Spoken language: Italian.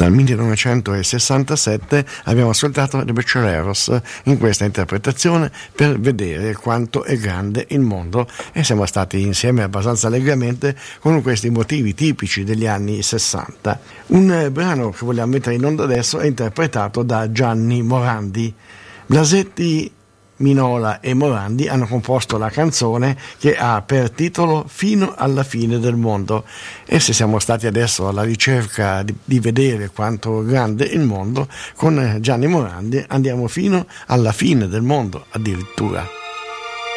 Dal 1967 abbiamo ascoltato The Bechereros in questa interpretazione per vedere quanto è grande il mondo, e siamo stati insieme abbastanza allegramente con questi motivi tipici degli anni 60. Un brano che vogliamo mettere in onda adesso è interpretato da Gianni Morandi. Blasetti, Minola e Morandi hanno composto la canzone che ha per titolo Fino alla fine del mondo, e se siamo stati adesso alla ricerca di vedere quanto è grande il mondo, con Gianni Morandi andiamo fino alla fine del mondo addirittura.